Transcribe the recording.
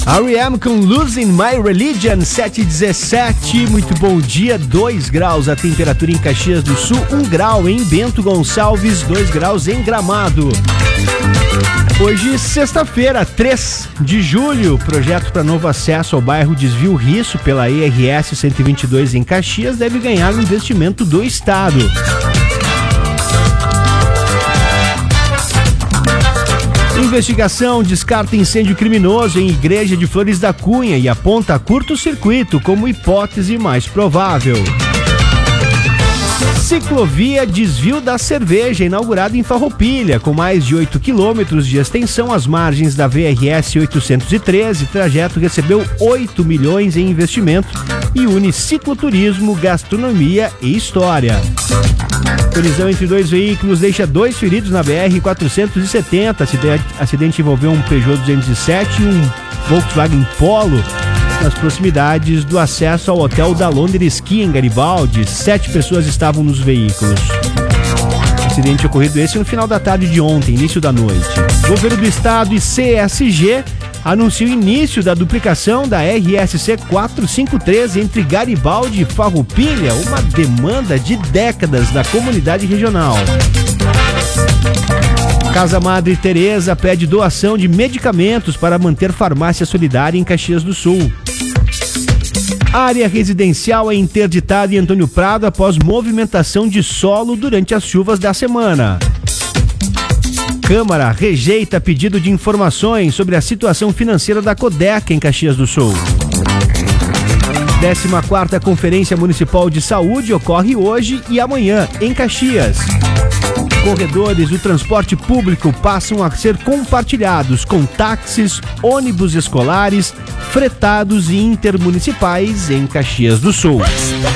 R.E.M. com Losing My Religion, 7h17, muito bom dia, 2 graus a temperatura em Caxias do Sul, 1 grau em Bento Gonçalves, 2 graus em Gramado. Hoje, sexta-feira, 3 de julho, projeto para novo acesso ao bairro Desvio Risso pela ERS 122 em Caxias deve ganhar um investimento do Estado. Investigação descarta incêndio criminoso em igreja de Flores da Cunha e aponta curto-circuito como hipótese mais provável. Ciclovia Desvio da Cerveja, inaugurada em Farroupilha, com mais de 8 quilômetros de extensão às margens da VRS 813. Trajeto recebeu 8 milhões em investimento e une cicloturismo, gastronomia e história. Colisão entre 2 veículos deixa 2 feridos na BR-470. Acidente envolveu um Peugeot 207 e um Volkswagen Polo nas proximidades do acesso ao hotel da Londres Ski em Garibaldi. 7 pessoas estavam nos veículos. Acidente ocorrido esse no final da tarde de ontem, início da noite. Governo do Estado e CSG anuncia o início da duplicação da RSC 453 entre Garibaldi e Farroupilha, uma demanda de décadas da comunidade regional. Casa Madre Teresa pede doação de medicamentos para manter farmácia solidária em Caxias do Sul. Área residencial é interditada em Antônio Prado após movimentação de solo durante as chuvas da semana. Câmara rejeita pedido de informações sobre a situação financeira da Codeca em Caxias do Sul. 14ª Conferência Municipal de Saúde ocorre hoje e amanhã em Caxias. Corredores do transporte público passam a ser compartilhados com táxis, ônibus escolares, fretados e intermunicipais em Caxias do Sul.